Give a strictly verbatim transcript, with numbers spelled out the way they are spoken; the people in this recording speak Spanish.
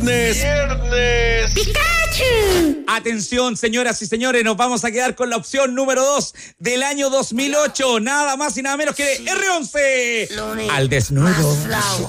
viernes. Viernes. ¡Pikachu! Atención, señoras y señores, nos vamos a quedar con la opción número dos del año dos mil ocho. Nada más y nada menos que R once. Al desnudo.